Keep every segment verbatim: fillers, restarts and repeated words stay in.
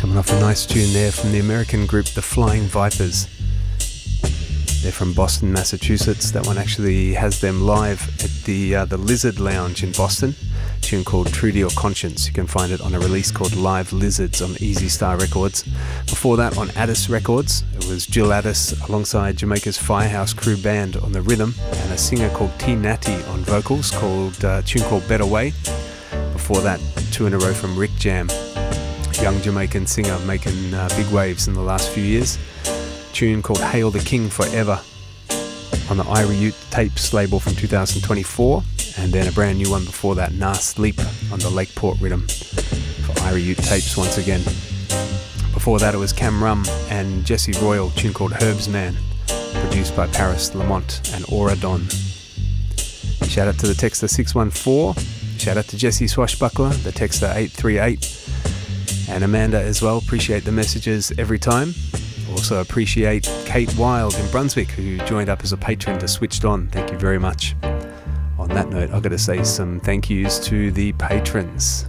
Coming off a nice tune there from the American group The Flying Vipers. They're from Boston, Massachusetts. That one actually has them live at the uh, the Lizard Lounge in Boston. A tune called True to Your Conscience. You can find it on a release called Live Lizards on Easy Star Records. Before that, on Addis Records, it was Jill Addis alongside Jamaica's Firehouse Crew Band on the rhythm, and a singer called T Natty on vocals, called uh, a tune called Better Way. Before that, two in a row from Rick Jam, young Jamaican singer making uh, big waves in the last few years. Tune called Hail the King Forever on the Ira Ute Tapes label from two thousand twenty-four, and then a brand new one before that, Nah Sleep on the Lakeport rhythm for Ira Ute Tapes once again. Before that it was Cam Rum and Jesse Royal, tune called Herbs Man, produced by Paris Lamont and Aura Don. Shout out to the texter six one four, shout out to Jesse Swashbuckler, the texter eight three eight, and Amanda as well. Appreciate the messages every time. Also appreciate Kate Wild in Brunswick, who joined up as a patron to Switched On. Thank you very much. On that note, I've got to say some thank yous to the patrons.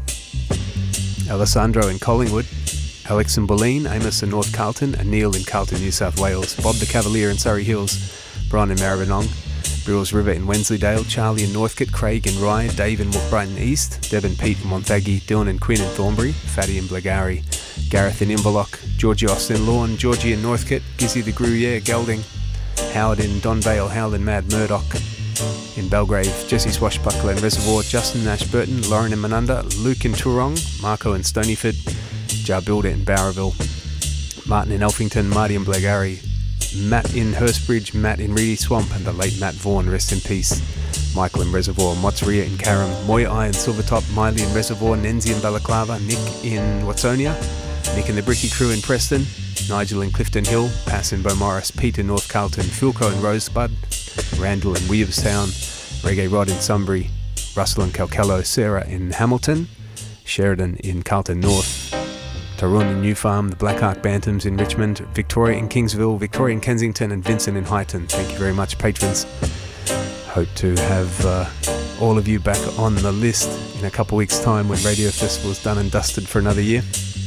Alessandro in Collingwood, Alex in Bulleen, Amos in North Carlton, and Neil in Carlton, New South Wales, Bob the Cavalier in Surrey Hills, Brian in Maribyrnong, Brills River in Wensleydale, Charlie in Northcote, Craig in Rye, Dave in Brighton East, Deb and Pete in Montague, Dylan and Quinn in Thornbury, Fatty in Blackgowrie, Gareth in Inverloch, Georgie Austin Lawn, Georgie in Northcote, Gizzy the Gruyere, Gelding, Howard in Donvale, Howland Mad Murdoch in Belgrave, Jesse Swashbuckler in Reservoir, Justin in Ashburton, Lauren in Manunda, Luke in Toorong, Marco in Stonyford, Jar Builder in Barraville, Martin in Elphington, Marty in Blackgowrie, Matt in Hurstbridge, Matt in Reedy Swamp, and the late Matt Vaughan, rest in peace. Michael in Reservoir, Motsria in Carrum, Moy-Eye in Silvertop, Miley in Reservoir, Nenzi in Balaclava, Nick in Watsonia, Nick in the Bricky Crew in Preston, Nigel in Clifton Hill, Pass in Beaumaris, Pete in North Carlton, Philco in Rosebud, Randall in Williamstown, Reggae Rod in Sunbury, Russell in Calcallo, Sarah in Hamilton, Sheridan in Carlton North, Tarun in New Farm, the Black Ark Bantams in Richmond, Victoria in Kingsville, Victoria in Kensington, and Vincent in Highton. Thank you very much, patrons. Hope to have uh, all of you back on the list in a couple weeks' time when Radio Festival's done and dusted for another year.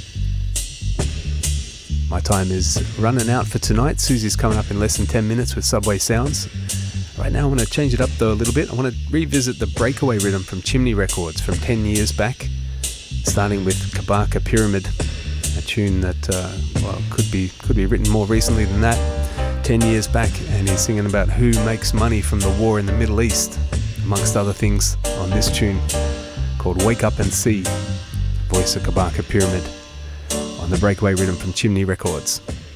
My time is running out for tonight. Susie's coming up in less than ten minutes with Subway Sounds. Right now I want to change it up though a little bit. I want to revisit the Breakaway rhythm from Chimney Records from ten years back, starting with Kabaka Pyramid, a tune that uh, well could be could be written more recently than that, ten years back, and he's singing about who makes money from the war in the Middle East, amongst other things, on this tune called Wake Up and See, voice of Kabaka Pyramid, on the Breakaway rhythm from Chimney Records.